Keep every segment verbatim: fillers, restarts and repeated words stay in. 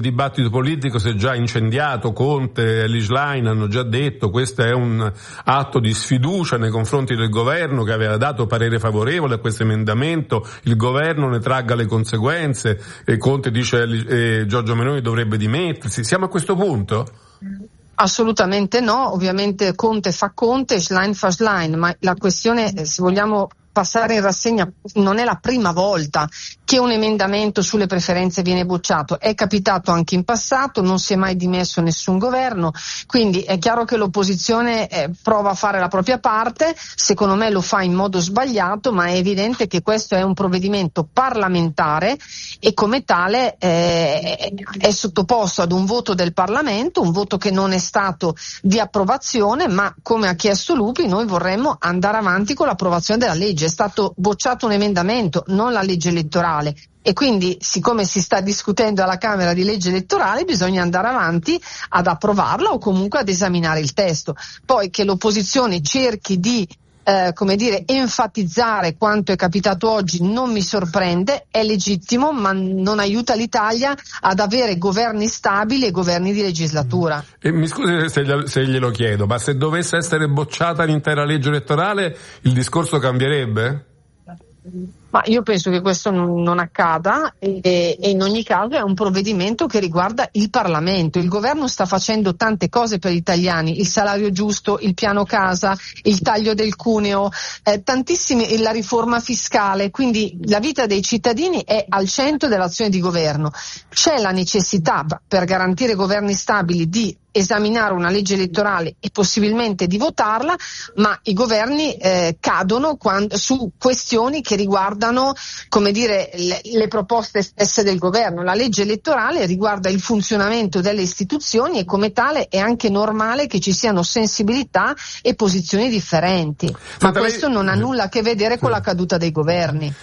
Il dibattito politico si è già incendiato, Conte e Elly Schlein hanno già detto questo è un atto di sfiducia nei confronti del governo che aveva dato parere favorevole a questo emendamento, il governo ne tragga le conseguenze e Conte dice eh, Giorgia Meloni dovrebbe dimettersi. Siamo a questo punto? Assolutamente no, ovviamente Conte fa Conte, Schlein fa Schlein, ma la questione, se vogliamo passare in rassegna, non è la prima volta che un emendamento sulle preferenze viene bocciato, è capitato anche in passato, non si è mai dimesso nessun governo, quindi è chiaro che l'opposizione eh, prova a fare la propria parte, secondo me lo fa in modo sbagliato, ma è evidente che questo è un provvedimento parlamentare e come tale eh, è sottoposto ad un voto del Parlamento, un voto che non è stato di approvazione, ma come ha chiesto Lupi noi vorremmo andare avanti con l'approvazione della legge. È stato bocciato un emendamento, non la legge elettorale, e quindi siccome si sta discutendo alla Camera di legge elettorale bisogna andare avanti ad approvarla o comunque ad esaminare il testo. Poi che l'opposizione cerchi di eh, come dire enfatizzare quanto è capitato oggi non mi sorprende, è legittimo, ma non aiuta l'Italia ad avere governi stabili e governi di legislatura. E mi scusi se, glielo, se glielo chiedo, ma se dovesse essere bocciata l'intera legge elettorale il discorso cambierebbe? Ma io penso che questo non, non accada e, e in ogni caso è un provvedimento che riguarda il Parlamento. Il governo sta facendo tante cose per gli italiani, il salario giusto, il piano casa, il taglio del cuneo, eh, tantissimi, la riforma fiscale, quindi la vita dei cittadini è al centro dell'azione di governo. C'è la necessità per garantire governi stabili di esaminare una legge elettorale e possibilmente di votarla, ma i governi eh, cadono quando, su questioni che riguardano, come dire, le, le proposte stesse del governo. La legge elettorale riguarda il funzionamento delle istituzioni e come tale è anche normale che ci siano sensibilità e posizioni differenti, ma Senta, questo lei... non ha nulla a che vedere con la caduta dei governi.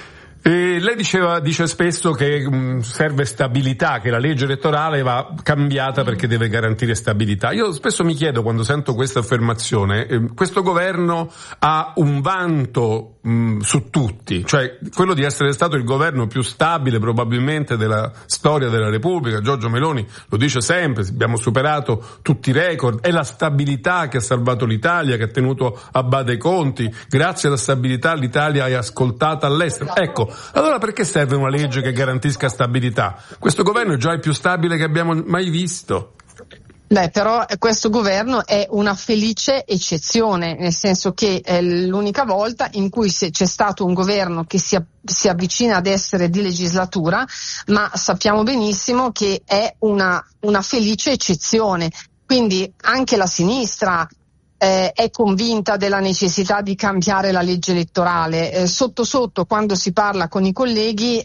E lei diceva, dice spesso che mh, serve stabilità, che la legge elettorale va cambiata perché deve garantire stabilità. Io spesso mi chiedo, quando sento questa affermazione, eh, questo governo ha un vanto mh, su tutti, cioè quello di essere stato il governo più stabile probabilmente della storia della Repubblica. Giorgia Meloni lo dice sempre, abbiamo superato tutti i record, è la stabilità che ha salvato l'Italia, che ha tenuto a bada i conti, grazie alla stabilità l'Italia è ascoltata all'estero. Ecco, allora perché serve una legge che garantisca stabilità? Questo governo è già il più stabile che abbiamo mai visto. Beh, però questo governo è una felice eccezione, nel senso che è l'unica volta in cui c'è stato un governo che si, si avvicina ad essere di legislatura, ma sappiamo benissimo che è una, una felice eccezione. Quindi anche la sinistra Eh, è convinta della necessità di cambiare la legge elettorale. Eh, sotto sotto, quando si parla con i colleghi,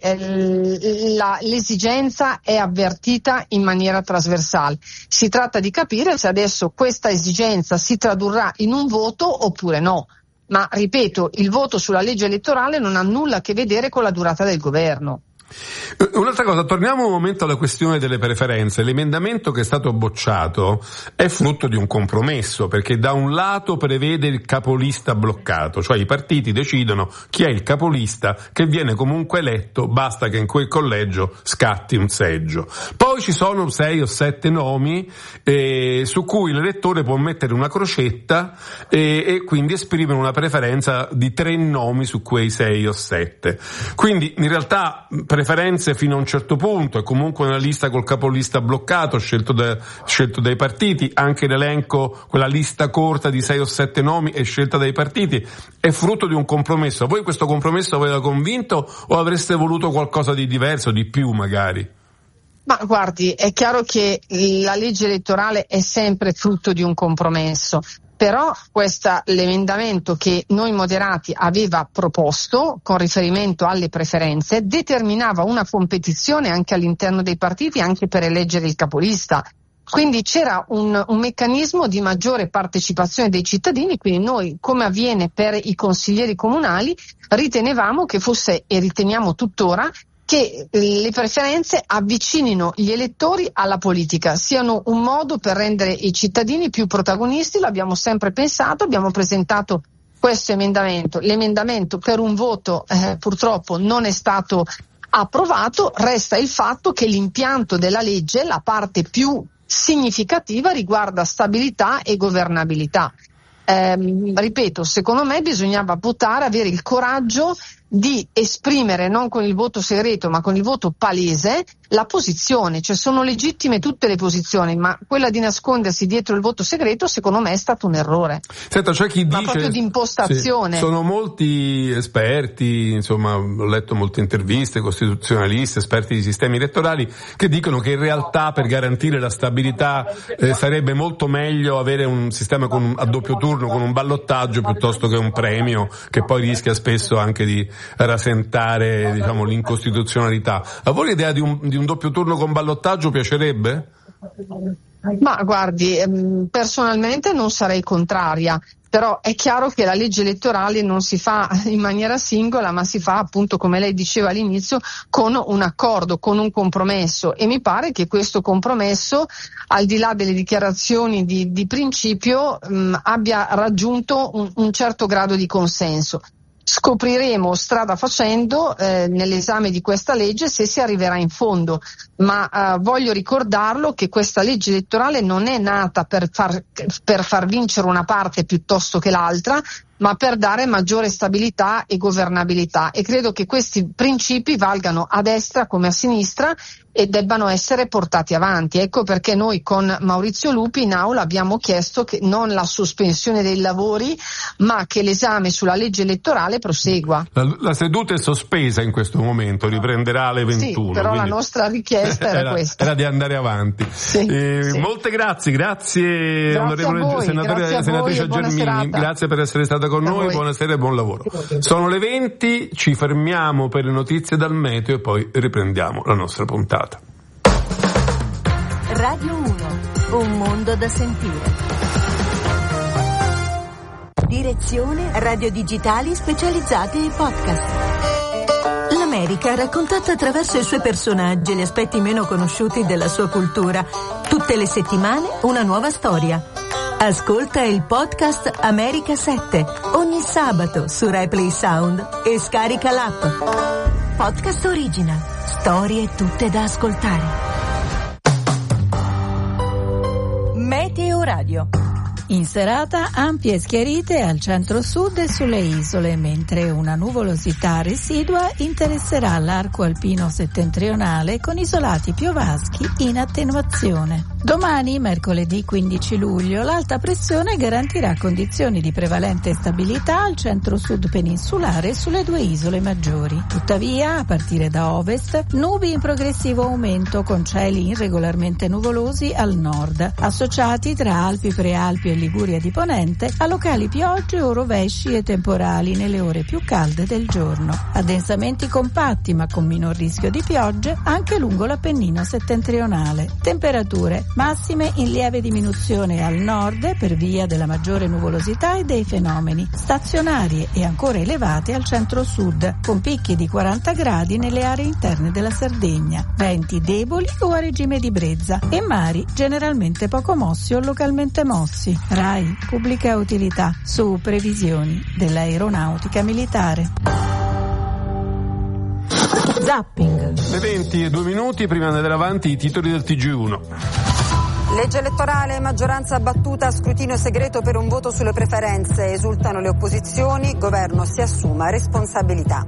eh, la, l'esigenza è avvertita in maniera trasversale. Si tratta di capire se adesso questa esigenza si tradurrà in un voto oppure no. Ma ripeto, il voto sulla legge elettorale non ha nulla a che vedere con la durata del governo. Un'altra cosa, torniamo un momento alla questione delle preferenze. L'emendamento che è stato bocciato è frutto di un compromesso, perché da un lato prevede il capolista bloccato, cioè i partiti decidono chi è il capolista che viene comunque eletto, basta che in quel collegio scatti un seggio. Poi ci sono sei o sette nomi eh, su cui l'elettore può mettere una crocetta eh, e quindi esprimere una preferenza di tre nomi su quei sei o sette. Quindi in realtà preferenze fino a un certo punto, è comunque una lista col capolista bloccato scelto, da, scelto dai partiti, anche l'elenco, quella lista corta di sei o sette nomi è scelta dai partiti, è frutto di un compromesso. A voi questo compromesso aveva convinto o avreste voluto qualcosa di diverso, di più magari? Ma guardi, è chiaro che la legge elettorale è sempre frutto di un compromesso. Però questa, l'emendamento che Noi Moderati aveva proposto con riferimento alle preferenze determinava una competizione anche all'interno dei partiti anche per eleggere il capolista. Quindi c'era un, un meccanismo di maggiore partecipazione dei cittadini, quindi noi, come avviene per i consiglieri comunali, ritenevamo che fosse, e riteniamo tuttora, che le preferenze avvicinino gli elettori alla politica, siano un modo per rendere i cittadini più protagonisti. L'abbiamo sempre pensato, abbiamo presentato questo emendamento. L'emendamento per un voto eh, purtroppo non è stato approvato. Resta il fatto che l'impianto della legge, la parte più significativa, riguarda stabilità e governabilità. Eh, ripeto, secondo me bisognava votare, avere il coraggio di esprimere, non con il voto segreto ma con il voto palese, la posizione. Cioè sono legittime tutte le posizioni, ma quella di nascondersi dietro il voto segreto secondo me è stato un errore. Senta, c'è chi ma dice, proprio di impostazione. Sì, sono molti esperti, insomma ho letto molte interviste, costituzionalisti, esperti di sistemi elettorali, che dicono che in realtà per garantire la stabilità eh, sarebbe molto meglio avere un sistema con un, a doppio turno, con un ballottaggio, piuttosto che un premio che poi rischia spesso anche di rasentare, diciamo, l'incostituzionalità. A voi l'idea di un, di un doppio turno con ballottaggio piacerebbe? Ma guardi, personalmente non sarei contraria, però è chiaro che la legge elettorale non si fa in maniera singola, ma si fa, appunto, come lei diceva all'inizio, con un accordo, con un compromesso, e mi pare che questo compromesso, al di là delle dichiarazioni di, di principio, mh, abbia raggiunto un, un certo grado di consenso. Scopriremo strada facendo eh, nell'esame di questa legge se si arriverà in fondo, ma eh, voglio ricordarlo che questa legge elettorale non è nata per far, per far vincere una parte piuttosto che l'altra, ma per dare maggiore stabilità e governabilità, e credo che questi principi valgano a destra come a sinistra e debbano essere portati avanti. Ecco perché noi con Maurizio Lupi in aula abbiamo chiesto che non la sospensione dei lavori, ma che l'esame sulla legge elettorale prosegua. La, la seduta è sospesa in questo momento, riprenderà alle ventuno. Sì, però quindi la nostra richiesta era, era questa. Era di andare avanti. Sì, eh, sì. Molte grazie, grazie, grazie onorevole voi, senatore, grazie senatrice voi Gelmini, grazie per essere stata con a noi, voi. Buonasera e buon lavoro. Sono le venti, ci fermiamo per le notizie dal meteo e poi riprendiamo la nostra puntata. Radio uno, un mondo da sentire. Direzione Radio Digitali Specializzate e Podcast. L'America raccontata attraverso i suoi personaggi, gli aspetti meno conosciuti della sua cultura. Tutte le settimane una nuova storia. Ascolta il podcast America sette ogni sabato su Replay Sound e scarica l'app. Podcast Original. Storie tutte da ascoltare. Meteo Radio. In serata ampie schiarite al centro-sud e sulle isole, mentre una nuvolosità residua interesserà l'arco alpino settentrionale con isolati piovaschi in attenuazione. Domani, mercoledì quindici luglio, l'alta pressione garantirà condizioni di prevalente stabilità al centro-sud peninsulare e sulle due isole maggiori. Tuttavia, a partire da ovest, nubi in progressivo aumento con cieli irregolarmente nuvolosi al nord, associati tra Alpi Prealpi e Liguria di Ponente a locali piogge o rovesci e temporali nelle ore più calde del giorno. Addensamenti compatti ma con minor rischio di piogge anche lungo l'Appennino settentrionale. Temperature massime in lieve diminuzione al nord per via della maggiore nuvolosità e dei fenomeni, stazionarie e ancora elevate al centro-sud, con picchi di quaranta gradi nelle aree interne della Sardegna, venti deboli o a regime di brezza e mari generalmente poco mossi o localmente mossi. RAI, pubblica utilità, su previsioni dell'aeronautica militare. Zapping. Le venti e due minuti, prima di andare avanti i titoli del T G uno. Legge elettorale, maggioranza battuta a scrutinio segreto per un voto sulle preferenze. Esultano le opposizioni, governo si assuma responsabilità.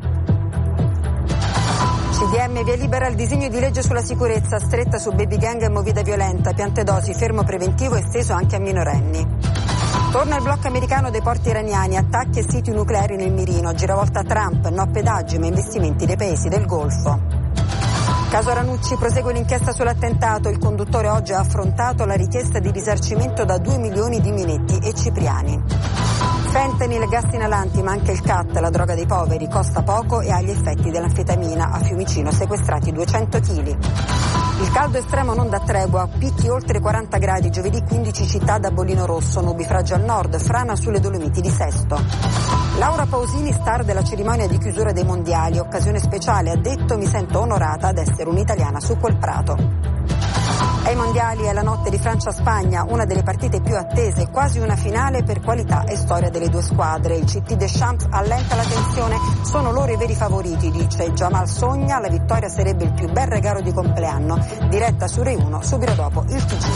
C D M via libera il disegno di legge sulla sicurezza, stretta su baby gang e movida violenta, piante dosi, fermo preventivo esteso anche a minorenni. Torna il blocco americano dei porti iraniani, attacchi e siti nucleari nel mirino, giravolta Trump, no pedaggi ma investimenti dei paesi del Golfo. Caso Ranucci, prosegue l'inchiesta sull'attentato, il conduttore oggi ha affrontato la richiesta di risarcimento da due milioni di Minetti e Cipriani. Fentanyl, gas inalanti, ma anche il cat, la droga dei poveri, costa poco e ha gli effetti dell'anfetamina. A Fiumicino sequestrati duecento chili. Il caldo estremo non dà tregua, picchi oltre quaranta gradi, giovedì quindici città da bollino rosso, nubifragio al nord, frana sulle Dolomiti di Sesto. Laura Pausini, star della cerimonia di chiusura dei mondiali, occasione speciale, ha detto: mi sento onorata ad essere un'italiana su quel prato. È Ai mondiali è la notte di Francia-Spagna, una delle partite più attese, quasi una finale per qualità e storia delle due squadre. Il C T Deschamps allenta la tensione, sono loro i veri favoriti, dice Jamal Sogna, la vittoria sarebbe il più bel regalo di compleanno. Diretta su Rai uno, subito dopo il T G.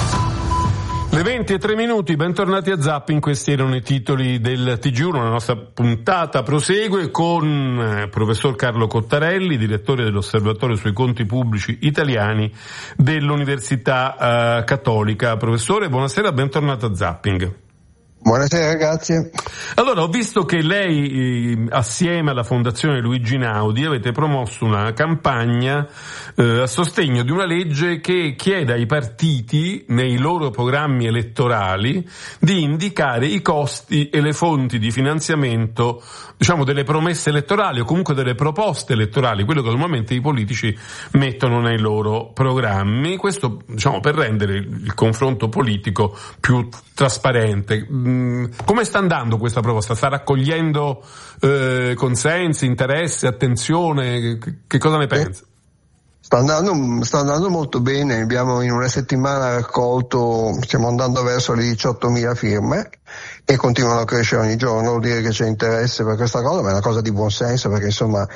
Le venti e tre minuti, bentornati a Zapping, questi erano i titoli del T G uno, la nostra puntata prosegue con eh, professor Carlo Cottarelli, direttore dell'Osservatorio sui conti pubblici italiani dell'Università eh, Cattolica. Professore, buonasera, bentornato a Zapping. Buonasera, grazie. Allora, ho visto che lei, eh, assieme alla Fondazione Luigi Naudi, avete promosso una campagna eh, a sostegno di una legge che chiede ai partiti, nei loro programmi elettorali, di indicare i costi e le fonti di finanziamento, diciamo, delle promesse elettorali o comunque delle proposte elettorali, quello che normalmente i politici mettono nei loro programmi. Questo, diciamo, per rendere il confronto politico più trasparente. Come sta andando questa proposta? Sta raccogliendo eh, consensi, interessi, attenzione? Che cosa ne pensa? Sta andando, sta andando molto bene, abbiamo in una settimana raccolto, stiamo andando verso le diciottomila firme e continuano a crescere ogni giorno, vuol dire che c'è interesse per questa cosa, ma è una cosa di buon senso, perché insomma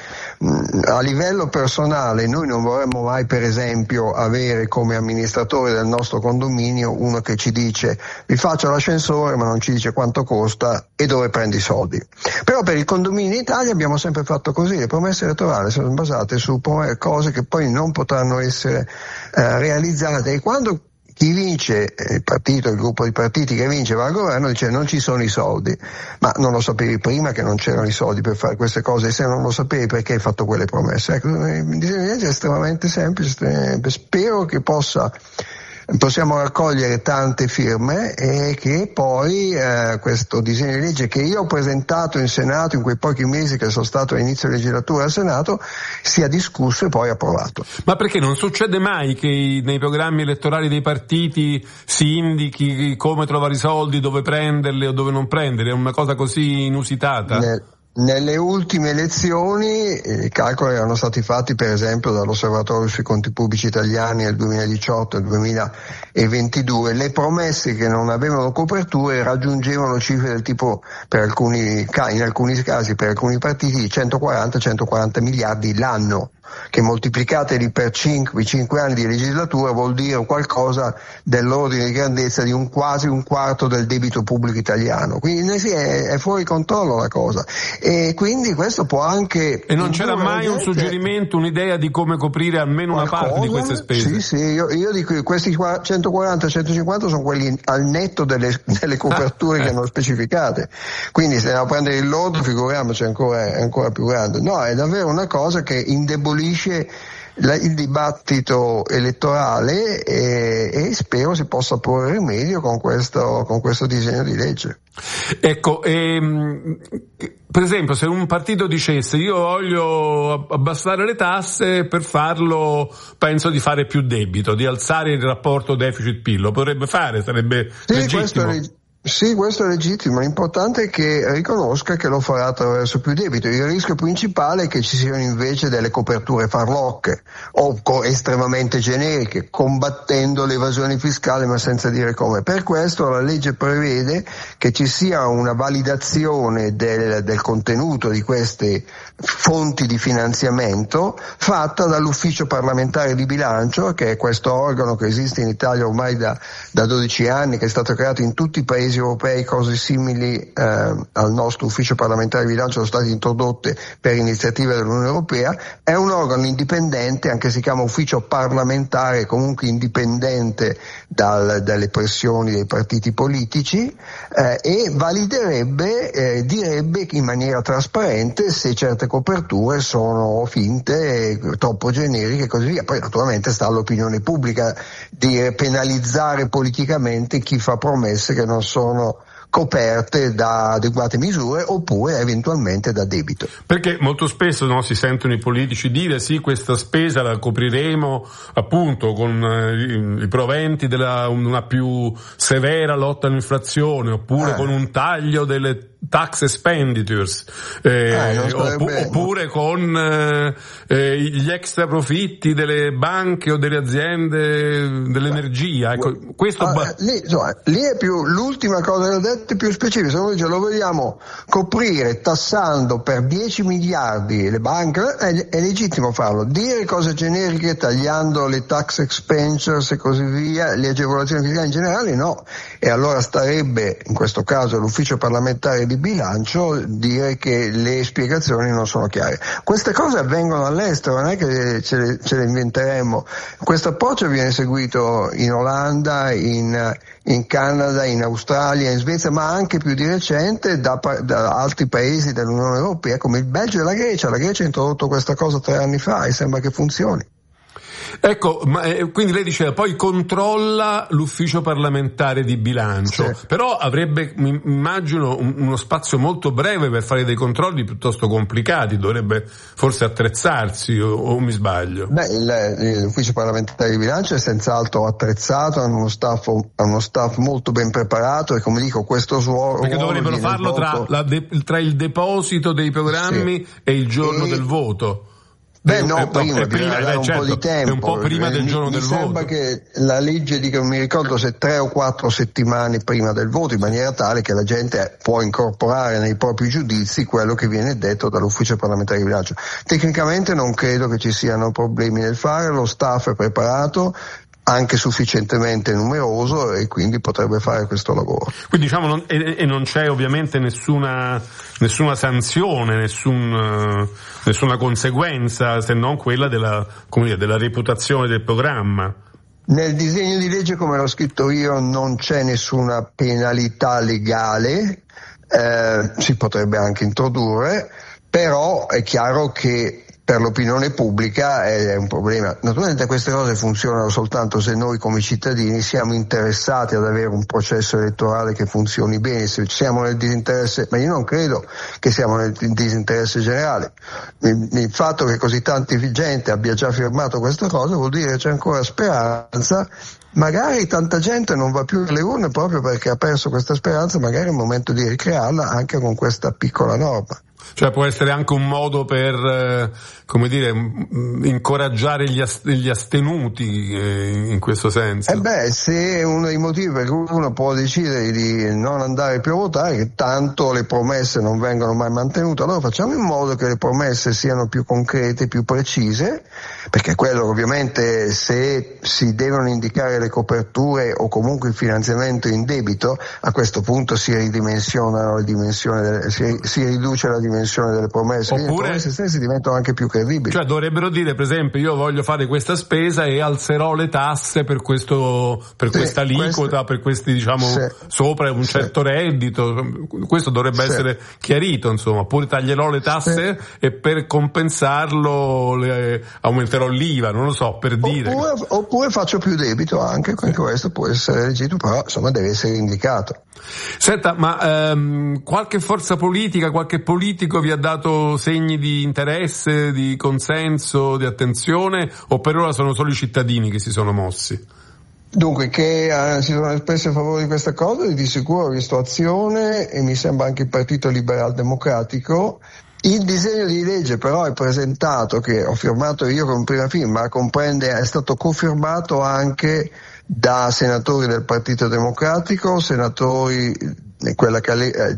a livello personale noi non vorremmo mai, per esempio, avere come amministratore del nostro condominio uno che ci dice vi faccio l'ascensore ma non ci dice quanto costa e dove prendi i soldi. Però per il condominio in Italia abbiamo sempre fatto così, le promesse elettorali sono basate su cose che poi non potranno essere eh, realizzate, e quando chi vince, il partito, il gruppo di partiti che vince va al governo, dice non ci sono i soldi. Ma non lo sapevi prima che non c'erano i soldi per fare queste cose? E se non lo sapevi, perché hai fatto quelle promesse? Ecco, il disegno di legge è estremamente semplice, spero che possa possiamo raccogliere tante firme e che poi eh, questo disegno di legge che io ho presentato in Senato in quei pochi mesi che sono stato all'inizio legislatura al Senato sia discusso e poi approvato. Ma perché non succede mai che nei programmi elettorali dei partiti si indichi come trovare i soldi, dove prenderli o dove non prenderli? È una cosa così inusitata? Nel... Nelle ultime elezioni i calcoli erano stati fatti per esempio dall'Osservatorio sui conti pubblici italiani nel duemiladiciotto e duemilaventidue, le promesse che non avevano coperture raggiungevano cifre del tipo, per alcuni in alcuni casi per alcuni partiti, di centoquaranta centoquaranta miliardi l'anno, che moltiplicateli per cinque, cinque anni di legislatura vuol dire qualcosa dell'ordine di grandezza di un quasi un quarto del debito pubblico italiano. Quindi sì, è, è fuori controllo la cosa, e quindi questo può anche... E non c'era mai un suggerimento, un'idea di come coprire almeno una parte di queste spese? Sì, sì, io, io dico questi centoquaranta centocinquanta sono quelli al netto delle, delle coperture ah, che hanno specificate, quindi se andiamo a prendere il lordo figuriamoci, ancora, è ancora più grande. No, è davvero una cosa che indebolisce il dibattito elettorale e, e spero si possa porre rimedio con questo, con questo disegno di legge. Ecco, ehm, per esempio se un partito dicesse io voglio abbassare le tasse, per farlo penso di fare più debito, di alzare il rapporto deficit-P I L, lo potrebbe fare, sarebbe sì, legittimo? Questo è leg- Sì, questo è legittimo, l'importante è che riconosca che lo farà attraverso più debito. Il rischio principale è che ci siano invece delle coperture farlocche o co- estremamente generiche, combattendo l'evasione fiscale ma senza dire come. Per questo la legge prevede che ci sia una validazione del, del contenuto di queste fonti di finanziamento fatta dall'Ufficio parlamentare di bilancio, che è questo organo che esiste in Italia ormai da, da dodici anni, che è stato creato in tutti i paesi europei. Cose simili eh, al nostro ufficio parlamentare di bilancio sono state introdotte per iniziativa dell'Unione Europea. È un organo indipendente, anche si chiama ufficio parlamentare, comunque indipendente dal, dalle pressioni dei partiti politici, eh, e validerebbe, eh, direbbe in maniera trasparente se certe coperture sono finte, troppo generiche e così via. Poi naturalmente sta all'opinione pubblica di penalizzare politicamente chi fa promesse che non sono coperte da adeguate misure oppure eventualmente da debito. Perché molto spesso no, si sentono i politici dire sì, questa spesa la copriremo appunto con eh, i proventi della una più severa lotta all'inflazione, oppure eh. con un taglio delle tax expenditures, eh, eh, opp- oppure con eh, gli extra profitti delle banche o delle aziende dell'energia. Ecco, questo ah, ba- lì, insomma, lì è più l'ultima cosa che ho detto è più specifica. Se noi ce lo vogliamo coprire tassando per dieci miliardi le banche, è, è legittimo farlo. Dire cose generiche tagliando le tax expenditures e così via, le agevolazioni fiscali in generale, no. E allora starebbe in questo caso l'ufficio parlamentare di bilancio dire che le spiegazioni non sono chiare. Queste cose avvengono all'estero, non è che ce le, ce le inventeremmo. Questo approccio viene seguito in Olanda, in, in Canada, in Australia, in Svezia, ma anche più di recente da, da altri paesi dell'Unione Europea come il Belgio e la Grecia. La Grecia ha introdotto questa cosa tre anni fa e sembra che funzioni. Ecco, ma, eh, quindi lei diceva poi controlla l'ufficio parlamentare di bilancio, sì. Però avrebbe, mi immagino, un, uno spazio molto breve per fare dei controlli piuttosto complicati, dovrebbe forse attrezzarsi o, o mi sbaglio? Beh, il, l'ufficio parlamentare di bilancio è senz'altro attrezzato, ha uno staff, ha uno staff molto ben preparato e come dico questo suo perché dovrebbero farlo tra, la de, tra il deposito dei programmi sì. e il giorno e... del voto. Beh no, eh, prima, no, prima dare un certo, po' di tempo. È un po' prima del mi, giorno mi del voto. Mi sembra che la legge dica, non mi ricordo se tre o quattro settimane prima del voto, in maniera tale che la gente può incorporare nei propri giudizi quello che viene detto dall'ufficio parlamentare di bilancio. Tecnicamente non credo che ci siano problemi nel fare, lo staff è preparato, anche sufficientemente numeroso e quindi potrebbe fare questo lavoro. Quindi diciamo non, e, e non c'è ovviamente nessuna nessuna sanzione, nessun, uh, nessuna conseguenza se non quella della, come dire, della reputazione del programma. Nel disegno di legge come l'ho scritto io non c'è nessuna penalità legale, eh, si potrebbe anche introdurre, però è chiaro che per l'opinione pubblica è un problema. Naturalmente queste cose funzionano soltanto se noi come cittadini siamo interessati ad avere un processo elettorale che funzioni bene. Se siamo nel disinteresse, ma io non credo che siamo nel disinteresse generale. Il, il fatto che così tanta gente abbia già firmato questa cosa vuol dire che c'è ancora speranza. Magari tanta gente non va più alle urne proprio perché ha perso questa speranza, magari è il momento di ricrearla anche con questa piccola norma. Cioè può essere anche un modo per, eh, come dire, incoraggiare gli, ast- gli astenuti eh, in questo senso. Eh beh, se uno dei motivi per cui uno può decidere di non andare più a votare è che tanto le promesse non vengono mai mantenute, allora facciamo in modo che le promesse siano più concrete, più precise, perché quello ovviamente se si devono indicare le coperture o comunque il finanziamento in debito, a questo punto si ridimensionano le dimensioni, delle, si, si riduce la dimensione delle promesse, oppure le promesse stesse diventano anche più credibili. Cioè dovrebbero dire, per esempio, io voglio fare questa spesa e alzerò le tasse per questo, per sì, questa aliquota, questo, per questi, diciamo, sì, sopra un sì. certo reddito. Questo dovrebbe sì. essere chiarito, insomma. Oppure taglierò le tasse sì. e per compensarlo le, aumenterò l'I V A, non lo so, per dire. Oppure, oppure faccio più debito anche, sì. questo può essere legittimo, però insomma deve essere indicato. Senta, ma ehm, qualche forza politica, qualche politico vi ha dato segni di interesse, di consenso, di attenzione, o per ora sono solo i cittadini che si sono mossi? Dunque, che eh, si sono espressi a favore di questa cosa, di sicuro ho visto Azione e mi sembra anche il Partito Liberal Democratico. Il disegno di legge però è presentato, che ho firmato io con prima firma, comprende, è stato confermato anche da senatori del Partito Democratico, senatori di, quella che alle,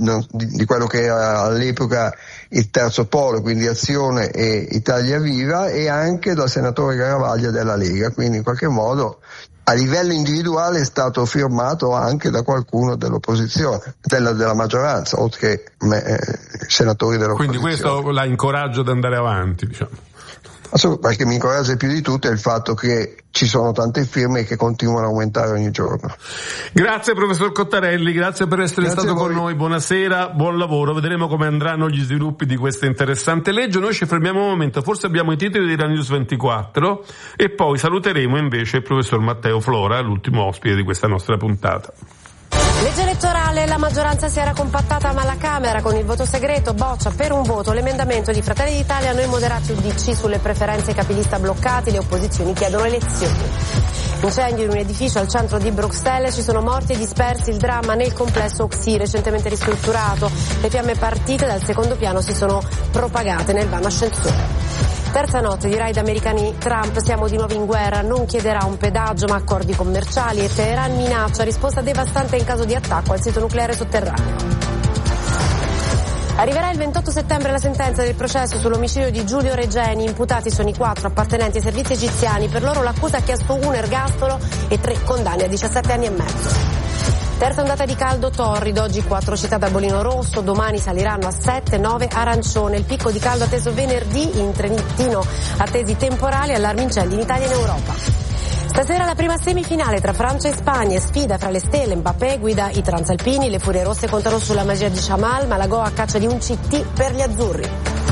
di quello che era all'epoca il terzo polo, quindi Azione e Italia Viva, e anche dal senatore Garavaglia della Lega, quindi in qualche modo a livello individuale è stato firmato anche da qualcuno dell'opposizione, della, della maggioranza, oltre che me, eh, senatori dell'opposizione. Quindi questo la incoraggio ad andare avanti, diciamo. Assolutamente, perché mi incoraggia più di tutto è il fatto che ci sono tante firme che continuano a aumentare ogni giorno. Grazie professor Cottarelli, grazie per essere grazie stato con noi, buonasera, buon lavoro, vedremo come andranno gli sviluppi di questa interessante legge. Noi ci fermiamo un momento, forse abbiamo i titoli di Rai News ventiquattro e poi saluteremo invece il professor Matteo Flora, l'ultimo ospite di questa nostra puntata. Legge elettorale, la maggioranza si era compattata ma la Camera con il voto segreto boccia per un voto l'emendamento di Fratelli d'Italia, noi moderati U D C sulle preferenze capilista bloccati, le opposizioni chiedono elezioni. Incendio in un edificio al centro di Bruxelles, ci sono morti e dispersi, il dramma nel complesso Oxy, recentemente ristrutturato. Le fiamme partite dal secondo piano si sono propagate nel vano ascensore. Terza notte di raid americani. Trump, siamo di nuovo in guerra, non chiederà un pedaggio ma accordi commerciali, e Teheran minaccia risposta devastante in caso di attacco al sito nucleare sotterraneo. Arriverà il ventotto settembre la sentenza del processo sull'omicidio di Giulio Regeni. Imputati sono i quattro appartenenti ai servizi egiziani. Per loro l'accusa ha chiesto un ergastolo e tre condanne a diciassette anni e mezzo. Terza ondata di caldo torrido, oggi quattro città da bolino rosso, domani saliranno a sette, nove arancione. Il picco di caldo atteso venerdì, in Trentino attesi temporali, allarmi incendi in Italia e in Europa. Stasera la prima semifinale tra Francia e Spagna, sfida fra le stelle. Mbappé guida i transalpini, le furie rosse contano sulla magia di Jamal, Malagò a caccia di un C T per gli azzurri.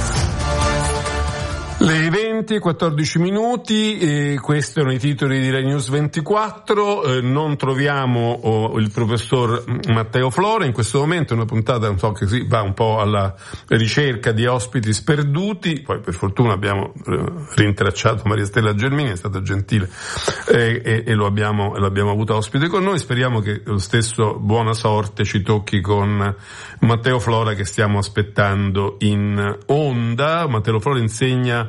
Le venti e quattordici minuti, eh, questi erano i titoli di Rai News ventiquattro, eh, non troviamo oh, il professor Matteo Flora in questo momento, è una puntata non so che si va un po' alla ricerca di ospiti sperduti, poi per fortuna abbiamo eh, rintracciato Maria Stella Gelmini, è stata gentile eh, e, e lo abbiamo, lo abbiamo avuto ospite con noi, speriamo che lo stesso buona sorte ci tocchi con Matteo Flora che stiamo aspettando in onda. Matteo Flora insegna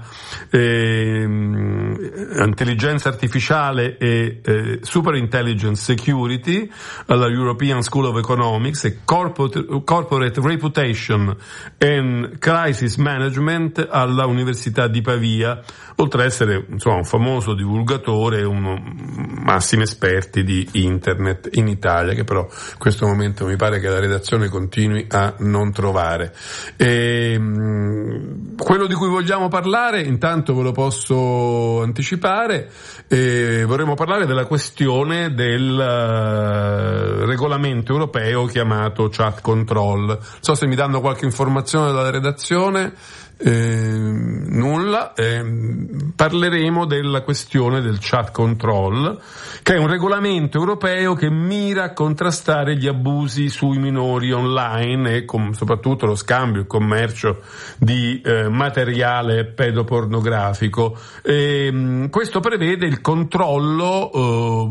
Eh, intelligenza artificiale e eh, super intelligence security alla European School of Economics e corporate, corporate reputation and crisis management alla Università di Pavia, oltre ad essere insomma un famoso divulgatore e uno massimi esperti di internet in Italia, che però in questo momento mi pare che la redazione continui a non trovare. E, quello di cui vogliamo parlare intanto ve lo posso anticipare, eh, vorremmo parlare della questione del uh, regolamento europeo chiamato chat control. Non so se mi danno qualche informazione dalla redazione. Eh, nulla, eh, parleremo della questione del chat control, che è un regolamento europeo che mira a contrastare gli abusi sui minori online e com- soprattutto lo scambio e il commercio di eh, materiale pedopornografico. E, questo prevede il controllo eh,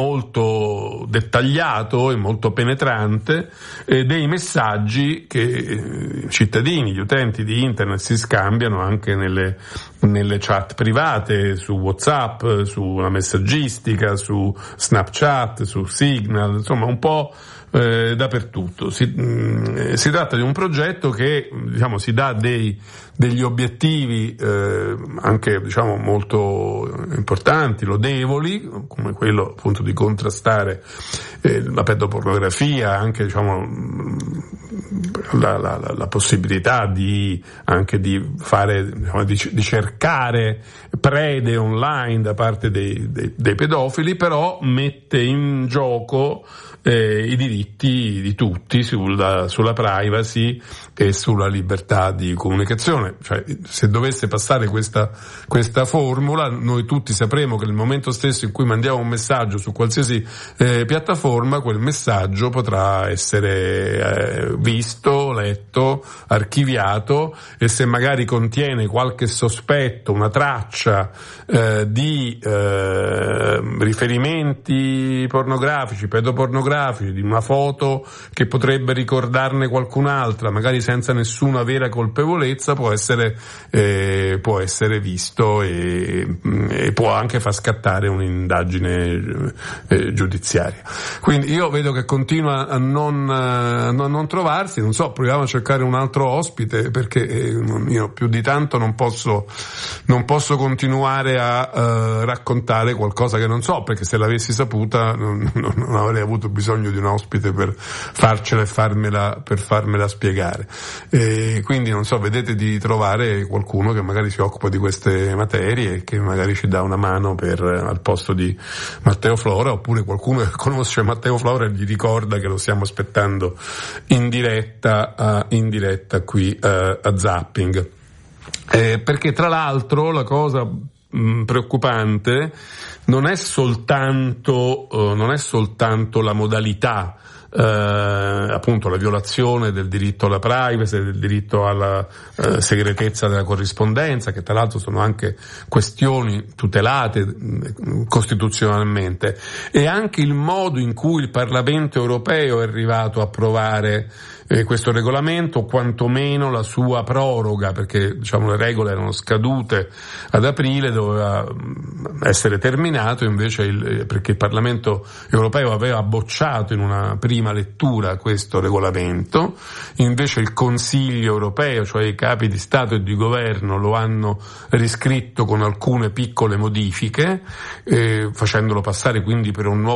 molto dettagliato e molto penetrante eh, dei messaggi che i cittadini, gli utenti di internet si scambiano anche nelle, nelle chat private, su WhatsApp, sulla messaggistica, su Snapchat, su Signal, insomma un po' eh, dappertutto. Si, mh, si tratta di un progetto che diciamo si dà dei, degli obiettivi eh, anche diciamo molto importanti, lodevoli, come quello appunto di contrastare eh, la pedopornografia, anche diciamo la, la, la, la possibilità di anche di fare diciamo, di, di cercare prede online da parte dei, dei, dei pedofili, però mette in gioco eh, i diritti di tutti sulla, sulla privacy e sulla libertà di comunicazione. Cioè, se dovesse passare questa, questa formula, noi tutti sapremo che nel momento stesso in cui mandiamo un messaggio su qualsiasi eh, piattaforma, quel messaggio potrà essere eh, visto, letto, archiviato, e se magari contiene qualche sospetto, una traccia eh, di eh, riferimenti pornografici, pedopornografici, di una foto che potrebbe ricordarne qualcun'altra, magari senza nessuna vera colpevolezza, può essere eh, può essere visto e, e può anche far scattare un'indagine eh, giudiziaria. Quindi io vedo che continua a non, a non trovarsi, non so, proviamo a cercare un altro ospite, perché eh, io più di tanto non posso non posso continuare a uh, raccontare qualcosa che non so, perché se l'avessi saputa non, non, non avrei avuto bisogno di un ospite per farcela e farmela per farmela spiegare. E quindi non so, vedete di trovare qualcuno che magari si occupa di queste materie e che magari ci dà una mano per al posto di Matteo Flora, oppure qualcuno che conosce Matteo Flora e gli ricorda che lo stiamo aspettando in diretta uh, in diretta qui uh, a Zapping. Eh, perché tra l'altro la cosa mh, preoccupante non è soltanto uh, non è soltanto la modalità eh, appunto la violazione del diritto alla privacy, del diritto alla eh, segretezza della corrispondenza, che tra l'altro sono anche questioni tutelate mh, costituzionalmente, e anche il modo in cui il Parlamento europeo è arrivato a approvare eh, questo regolamento, o quantomeno la sua proroga, perché diciamo le regole erano scadute ad aprile, doveva essere terminato, invece il, perché il Parlamento europeo aveva bocciato in una prima lettura questo regolamento, invece il Consiglio europeo, cioè i capi di Stato e di Governo, lo hanno riscritto con alcune piccole modifiche, eh, facendolo passare quindi per un nuovo